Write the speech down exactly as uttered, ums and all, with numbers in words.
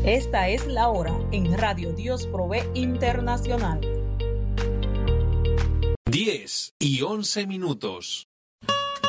Esta es la hora en Radio Dios Provee Internacional. diez y once minutos.